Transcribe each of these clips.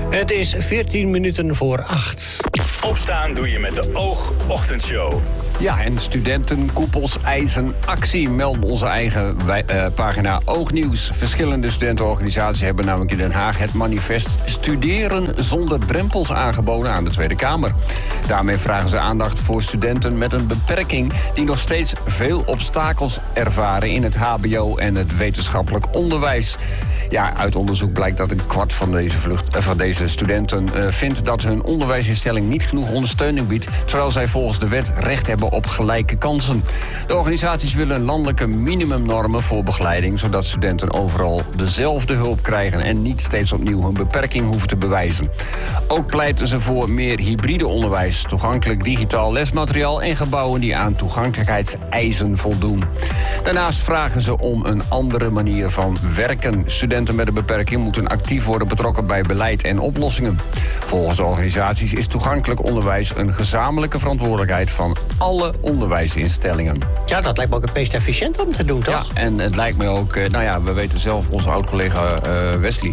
Het is 14 minuten voor 8. Opstaan doe je met de Oog-ochtendshow. Ja, en studentenkoepels eisen actie, melden onze eigen pagina Oognieuws. Verschillende studentenorganisaties hebben namelijk in Den Haag het manifest Studeren zonder drempels aangeboden aan de Tweede Kamer. Daarmee vragen ze aandacht voor studenten met een beperking die nog steeds veel obstakels ervaren in het hbo en het wetenschappelijk onderwijs. Ja, uit onderzoek blijkt dat een kwart van deze studenten vindt dat hun onderwijsinstelling niet genoeg ondersteuning biedt, terwijl zij volgens de wet recht hebben op gelijke kansen. De organisaties willen landelijke minimumnormen voor begeleiding, zodat studenten overal dezelfde hulp krijgen en niet steeds opnieuw hun beperking hoeven te bewijzen. Ook pleiten ze voor meer hybride onderwijs, toegankelijk digitaal lesmateriaal en gebouwen die aan toegankelijkheidseisen voldoen. Daarnaast vragen ze om een andere manier van werken. Studenten met een beperking moeten actief worden betrokken bij beleid en oplossingen. Volgens de organisaties is toegankelijk onderwijs een gezamenlijke verantwoordelijkheid van alle onderwijsinstellingen. Ja, dat lijkt me ook het meest efficiënt om te doen, toch? Ja, en het lijkt me ook, we weten zelf, onze oud-collega Wesley,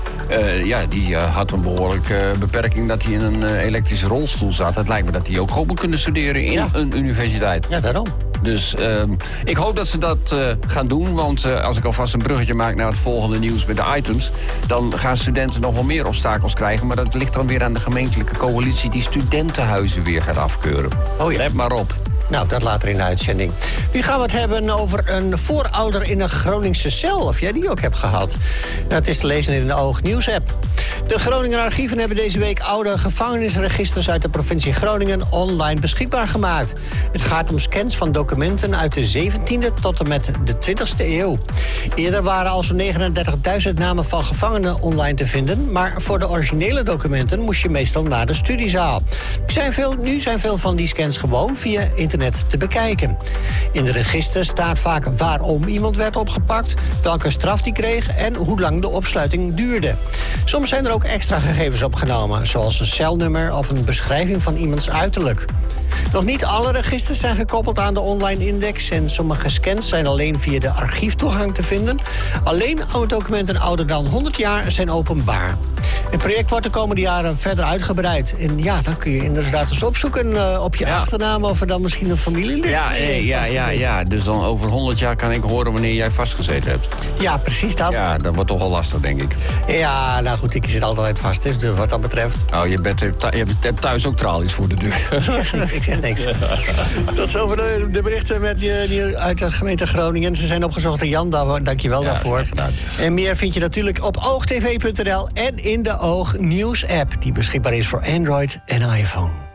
die had een behoorlijke beperking dat hij in een elektrische rolstoel zat. Het lijkt me dat hij ook gewoon moet kunnen studeren in een universiteit. Ja, daarom. Dus ik hoop dat ze dat gaan doen. Want als ik alvast een bruggetje maak naar het volgende nieuws met de items, dan gaan studenten nog wel meer obstakels krijgen. Maar dat ligt dan weer aan de gemeentelijke coalitie die studentenhuizen weer gaat afkeuren. Oh ja. Let maar op. Nou, dat later in de uitzending. Nu gaan we het hebben over een voorouder in een Groningse cel. Of jij die ook hebt gehad. Nou, het is te lezen in de Oognieuws-app. De Groninger archieven hebben deze week oude gevangenisregisters uit de provincie Groningen online beschikbaar gemaakt. Het gaat om scans van documenten uit de 17e tot en met de 20e eeuw. Eerder waren al zo'n 39.000 namen van gevangenen online te vinden, maar voor de originele documenten moest je meestal naar de studiezaal. Nu zijn veel van die scans gewoon via internet te bekijken. In de register staat vaak waarom iemand werd opgepakt, welke straf die kreeg en hoe lang de opsluiting duurde. Soms zijn er ook extra gegevens opgenomen, zoals een celnummer of een beschrijving van iemands uiterlijk. Nog niet alle registers zijn gekoppeld aan de online index en sommige scans zijn alleen via de archieftoegang te vinden. Alleen oude documenten ouder dan 100 jaar zijn openbaar. Het project wordt de komende jaren verder uitgebreid. En ja, dan kun je inderdaad eens opzoeken op je achternaam of er dan misschien een familielid Ja. Dus dan over 100 jaar kan ik horen wanneer jij vastgezeten hebt. Ja, precies dat. Ja, dat wordt toch wel lastig, denk ik. Ja, nou goed, ik zit altijd vast, dus wat dat betreft. Oh, je hebt thuis ook tralies voor de deur. Ik zeg niks. Tot zover de berichten uit de gemeente Groningen. Ze zijn opgezocht door Jan, dank je wel daarvoor. En meer vind je natuurlijk op oogtv.nl en in de Oognieuws-app, die beschikbaar is voor Android en iPhone.